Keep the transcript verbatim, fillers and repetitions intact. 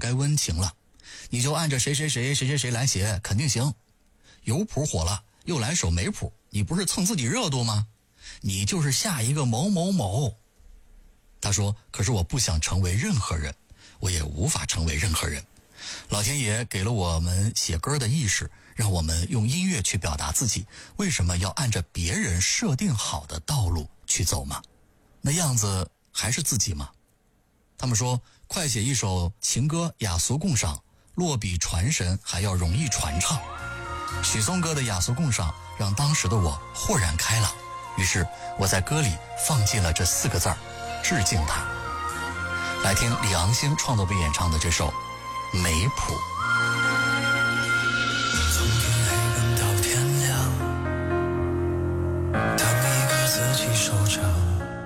该温情了，你就按着谁谁谁谁谁谁来写肯定行。有谱火了又来首没谱，你不是蹭自己热度吗？你就是下一个某某某。他说，可是我不想成为任何人，我也无法成为任何人。老天爷给了我们写歌的意识，让我们用音乐去表达自己，为什么要按着别人设定好的道路去走吗？那样子还是自己吗？他们说，快写一首情歌雅俗共赏，落笔传神还要容易传唱。许嵩哥的雅俗共赏让当时的我豁然开朗，于是我在歌里放进了这四个字儿，致敬他。来听李昂星创作并演唱的这首《没谱》。